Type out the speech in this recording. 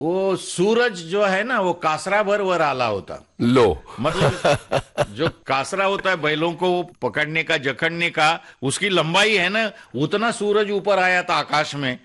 वो सूरज जो है ना वो कासरा भर वर आला होता। लो। मतलब जो कासरा होता है बैलों को पकड़ने का, जकड़ने का, उसकी लंबाई है ना, उतना सूरज ऊपर आया था आकाश में।